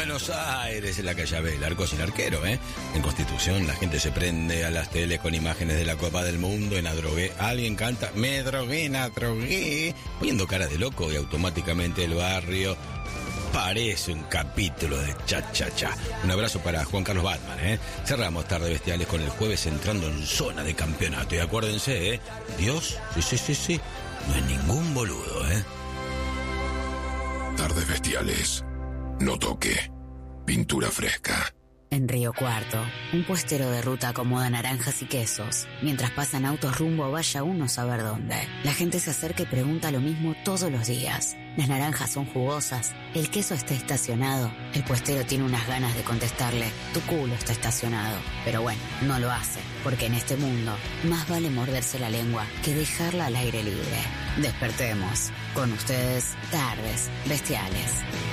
Buenos Aires, en la calle Abel, arco sin arquero, ¿eh? En Constitución la gente se prende a las teles con imágenes de la Copa del Mundo, en Adrogué. Alguien canta, me drogué, en Adrogué, poniendo cara de loco y automáticamente el barrio parece un capítulo de cha-cha-cha. Un abrazo para Juan Carlos Batman, ¿eh? Cerramos Tarde Bestiales con el jueves entrando en zona de campeonato. Y acuérdense, ¿eh? Dios, sí, no es ningún boludo, ¿eh? Tardes Bestiales. No toque. Pintura fresca. En Río Cuarto, un puestero de ruta acomoda naranjas y quesos, mientras pasan autos rumbo a vaya uno a saber dónde. La gente se acerca y pregunta lo mismo todos los días. Las naranjas son jugosas, el queso está estacionado. El puestero tiene unas ganas de contestarle, tu culo está estacionado. Pero bueno, no lo hace, porque en este mundo más vale morderse la lengua que dejarla al aire libre. Despertemos. Con ustedes, Tardes Bestiales.